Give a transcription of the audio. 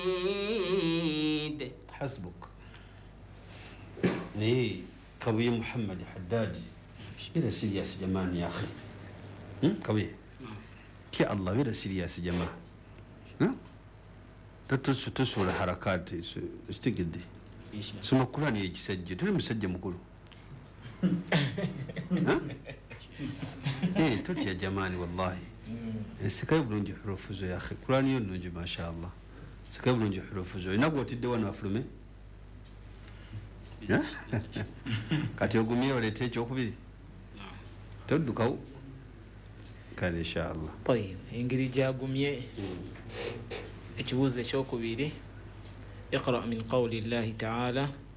حسبك ني قوي محمد حداد بلا سيرياس جمان يا أخي قوي كي الله بلا سيرياس جمان تسول حركات استقدي سما القرآن يجسجل تقول مسجل مقول ايه توت يا جماني والله سكايب نجي حروف زو يا اخي القرآن ينجي ما شاء الله سكايب نجي حروف زو نقوى تدوان افلمي kati ogumye walete ekyokubiri toddukawo kale inshallah. طيب engeri gyagumye ekibuuzo ekyokubiri اقرأ من قول الله تعالى